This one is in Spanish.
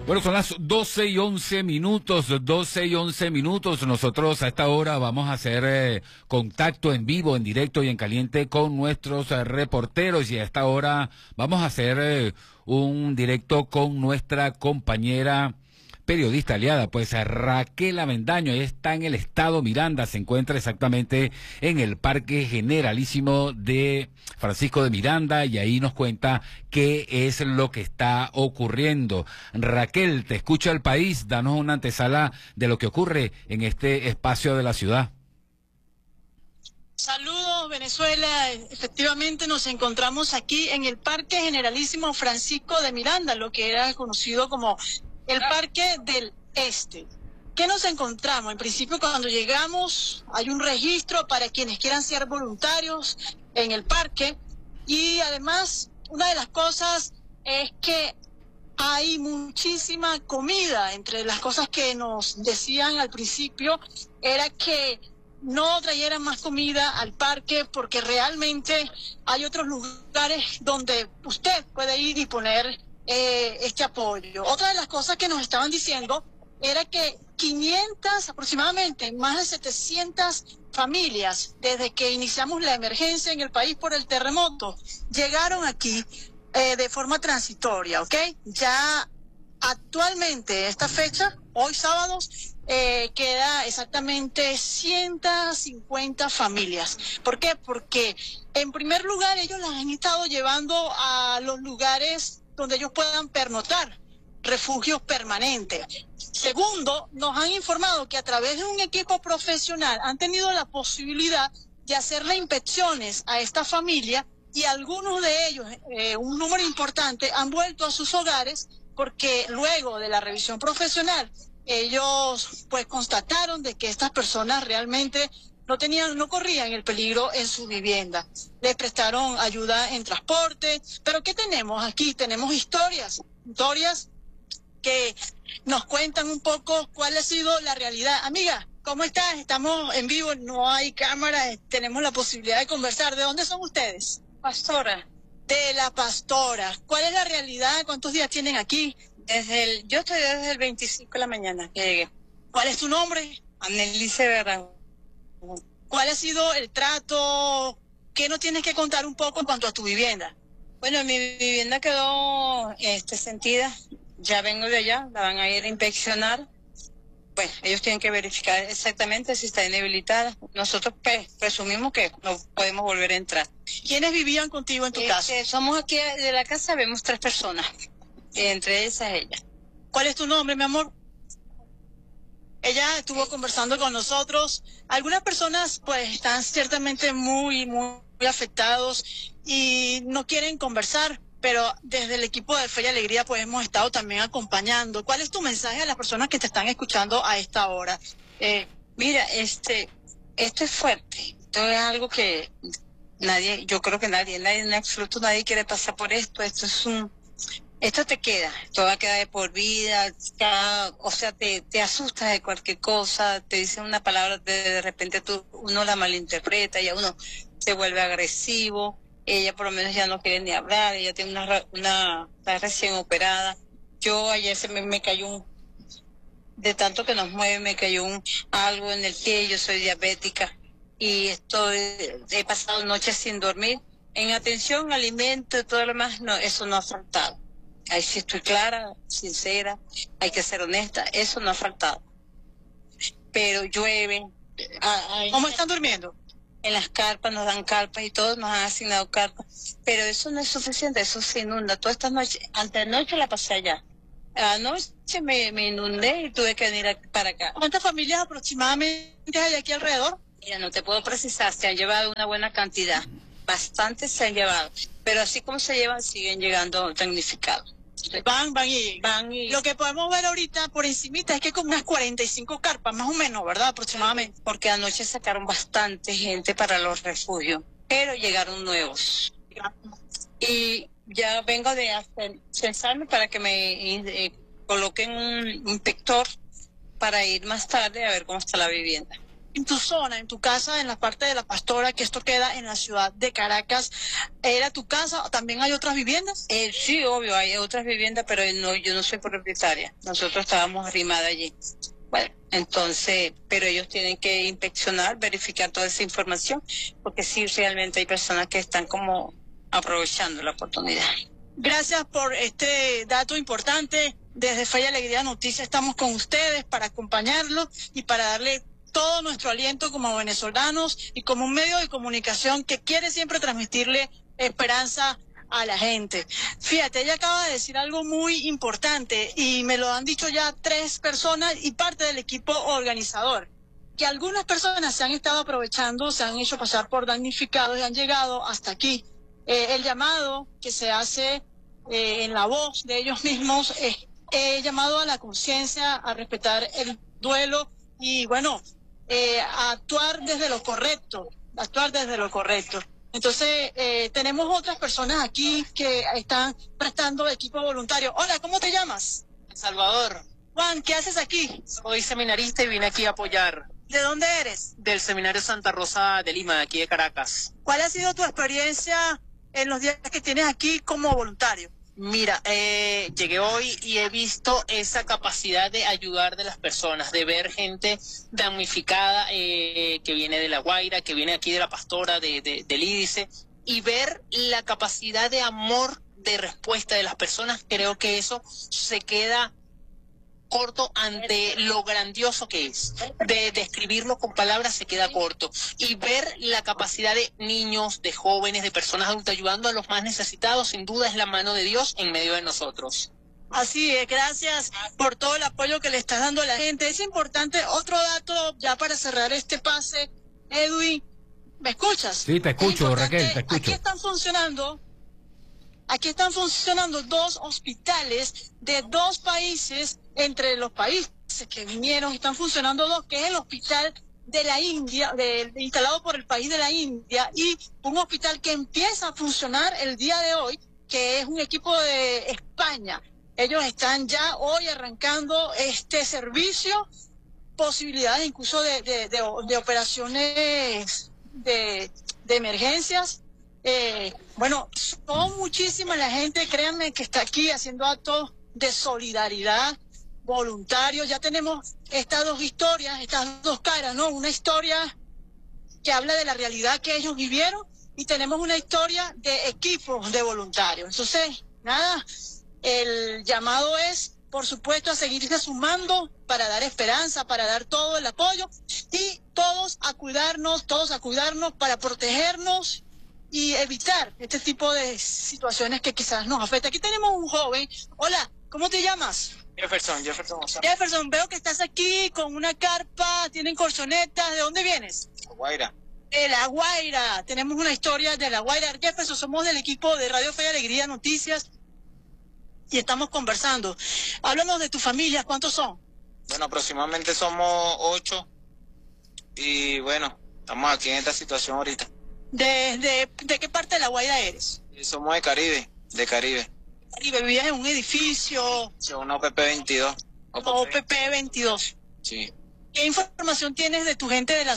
Bueno, son las 12:11, 12:11. Nosotros a esta hora vamos a hacer contacto en vivo, en directo y en caliente con nuestros reporteros. Y a esta hora vamos a hacer un directo con nuestra compañera periodista aliada, pues Raquel Avendaño. Ella está en el estado Miranda, se encuentra exactamente en el Parque Generalísimo de Francisco de Miranda, y ahí nos cuenta qué es lo que está ocurriendo. Raquel, te escucha el país, danos una antesala de lo que ocurre en este espacio de la ciudad. Saludos, Venezuela. Efectivamente nos encontramos aquí en el Parque Generalísimo Francisco de Miranda, lo que era conocido como el Parque del Este. ¿Qué nos encontramos? En principio, cuando llegamos, hay un registro para quienes quieran ser voluntarios en el parque, y además, una de las cosas es que hay muchísima comida. Entre las cosas que nos decían al principio era que no trajeran más comida al parque porque realmente hay otros lugares donde usted puede ir y poner este apoyo. Otra de las cosas que nos estaban diciendo era que 500, aproximadamente, más de 700 familias, desde que iniciamos la emergencia en el país por el terremoto, llegaron aquí de forma transitoria, ¿ok? Ya actualmente, esta fecha, hoy sábados, queda exactamente 150 familias. ¿Por qué? Porque, en primer lugar, ellos las han estado llevando a los lugares donde ellos puedan pernoctar, refugios permanentes. Segundo, nos han informado que a través de un equipo profesional han tenido la posibilidad de hacerle inspecciones a esta familia, y algunos de ellos, un número importante, han vuelto a sus hogares porque luego de la revisión profesional ellos pues constataron de que estas personas realmente no corrían el peligro en su vivienda. Les prestaron ayuda en transporte. Pero ¿qué tenemos aquí? Tenemos historias que nos cuentan un poco cuál ha sido la realidad. Amiga, ¿cómo estás? Estamos en vivo, no hay cámara, tenemos la posibilidad de conversar. ¿De dónde son ustedes? Pastora. De La Pastora. ¿Cuál es la realidad? ¿Cuántos días tienen aquí? Yo estoy desde el 25 de la mañana que llegué. ¿Cuál es tu nombre? Annelice Berran. ¿Cuál ha sido el trato? ¿Qué nos tienes que contar un poco en cuanto a tu vivienda? Bueno, mi vivienda quedó sentida. Ya vengo de allá, la van a ir a inspeccionar. Bueno, ellos tienen que verificar exactamente si está inhabilitada. Nosotros presumimos que no podemos volver a entrar. ¿Quiénes vivían contigo en tu casa? Somos aquí de la casa, vemos 3 personas. Entre esas ella. ¿Cuál es tu nombre, mi amor? Ella estuvo conversando con nosotros. Algunas personas pues están ciertamente muy afectados y no quieren conversar, pero desde el equipo de Fe y Alegría pues hemos estado también acompañando. ¿Cuál es tu mensaje a las personas que te están escuchando a esta hora? Mira, esto es fuerte. Esto es algo que yo creo que nadie en absoluto nadie quiere pasar por esto. Esto te queda, esto va a quedar de por vida, te asustas de cualquier cosa, te dicen una palabra, de repente uno la malinterpreta y a uno se vuelve agresivo. Ella por lo menos ya no quiere ni hablar, ella tiene está recién operada. Yo ayer me cayó de tanto que nos mueve, me cayó algo en el pie. Yo soy diabética y he pasado noches sin dormir. En atención, alimento y todo lo demás, no, eso no ha faltado. Ahí sí estoy clara, sincera, hay que ser honesta, eso no ha faltado. Pero llueve. ¿Cómo están durmiendo? En las carpas, nos dan carpas y todos nos han asignado carpas, pero eso no es suficiente, eso se inunda. Toda esta noche, antenoche la pasé allá. Anoche me inundé y tuve que venir para acá. ¿Cuántas familias aproximadamente hay aquí alrededor? Mira, no te puedo precisar, se han llevado una buena cantidad, bastantes se han llevado, pero así como se llevan, siguen llegando damnificados. Van y... Lo que podemos ver ahorita por encimita es que como unas 45 carpas, más o menos, ¿verdad? Aproximadamente. Porque anoche sacaron bastante gente para los refugios, pero llegaron nuevos. Y ya vengo de censarme para que me coloquen un inspector para ir más tarde a ver cómo está la vivienda. en tu zona, en tu casa, en la parte de La Pastora, que esto queda en la ciudad de Caracas, ¿era tu casa? ¿También hay otras viviendas? Sí, obvio, hay otras viviendas, pero no, yo no soy propietaria. Nosotros estábamos arrimadas allí. Bueno, entonces, pero ellos tienen que inspeccionar, verificar toda esa información, porque sí, realmente hay personas que están como aprovechando la oportunidad. Gracias por este dato importante. Desde Fe y Alegría Noticias estamos con ustedes para acompañarlos y para darle todo nuestro aliento como venezolanos y como un medio de comunicación que quiere siempre transmitirle esperanza a la gente. Fíjate, ella acaba de decir algo muy importante y me lo han dicho ya 3 personas y parte del equipo organizador, que algunas personas se han estado aprovechando, se han hecho pasar por damnificados y han llegado hasta aquí. El llamado que se hace en la voz de ellos mismos es llamado a la conciencia, a respetar el duelo y bueno, a actuar desde lo correcto, Entonces, tenemos otras personas aquí que están prestando equipo voluntario. Hola, ¿cómo te llamas? Salvador, Juan, ¿qué haces aquí? soy seminarista y vine aquí a apoyar ¿De dónde eres? del Seminario Santa Rosa de Lima, de aquí de Caracas. ¿Cuál ha sido tu experiencia en los días que tienes aquí como voluntario? Mira, llegué hoy y he visto esa capacidad de ayudar de las personas, de ver gente damnificada que viene de La Guaira, que viene aquí de La Pastora, del Ídice, y ver la capacidad de amor, de respuesta de las personas. Creo que eso se queda corto ante lo grandioso que es. De describirlo con palabras se queda corto. Y ver la capacidad de niños, de jóvenes, de personas adultas ayudando a los más necesitados, sin duda es la mano de Dios en medio de nosotros. Así es, gracias por todo el apoyo que le estás dando a la gente. Es importante, otro dato ya para cerrar este pase, Edwin, ¿me escuchas? Sí, te escucho, Es importante, Raquel, te escucho. Aquí están funcionando 2 hospitales de 2 países, entre los países que vinieron, están funcionando 2, que es el hospital de la India, instalado por el país de la India, y un hospital que empieza a funcionar el día de hoy, que es un equipo de España. Ellos están ya hoy arrancando este servicio, posibilidades incluso de operaciones de emergencias. Bueno, son muchísimas la gente, créanme, que está aquí haciendo actos de solidaridad voluntarios. Ya tenemos estas 2 historias, estas 2 caras, ¿no? Una historia que habla de la realidad que ellos vivieron y tenemos una historia de equipos de voluntarios. Entonces, nada, el llamado es, por supuesto, a seguirse sumando para dar esperanza, para dar todo el apoyo y todos a cuidarnos para protegernos y evitar este tipo de situaciones que quizás nos afecten. Aquí tenemos un joven. Hola, ¿cómo te llamas? Jefferson González. Jefferson, veo que estás aquí con una carpa, tienen colchonetas. ¿De dónde vienes? Guaira. De La Guaira. Tenemos una historia de La Guaira. Jefferson, somos del equipo de Radio Fe y Alegría Noticias y estamos conversando. Háblanos de tu familia, ¿cuántos son? Bueno, aproximadamente somos 8 y bueno, estamos aquí en esta situación ahorita. ¿De qué parte de La Guaira eres? Somos de Caribe. ¿Y vivías en un edificio? Una OPP 22. OPP 22. Sí. ¿Qué información tienes de tu gente de la